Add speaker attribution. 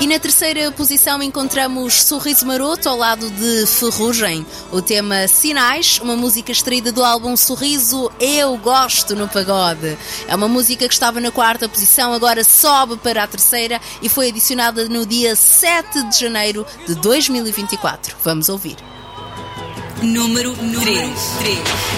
Speaker 1: na terceira posição encontramos Sorriso Maroto ao lado de Ferrugem. O tema Sinais, uma música extraída do álbum Sorriso Eu Gosto no Pagode. É uma música que estava na quarta posição, agora sobe para a terceira e foi adicionada no dia 7 de janeiro de 2024. Vamos ouvir.
Speaker 2: Número 3.